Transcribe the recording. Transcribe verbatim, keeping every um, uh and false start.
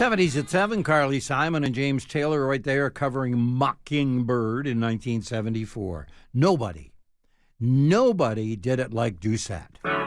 seventies at seven, Carly Simon and James Taylor right there covering Mockingbird in nineteen seventy-four. Nobody, nobody did it like Doucette.